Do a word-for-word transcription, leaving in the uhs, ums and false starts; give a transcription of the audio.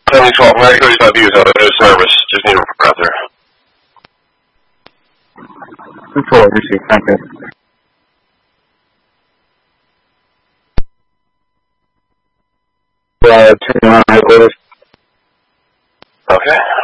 seventy twelve, Mary thirty-five views out of no service. Just need a report out there. Control, receive, thank you. Uh, ten nine, Okay.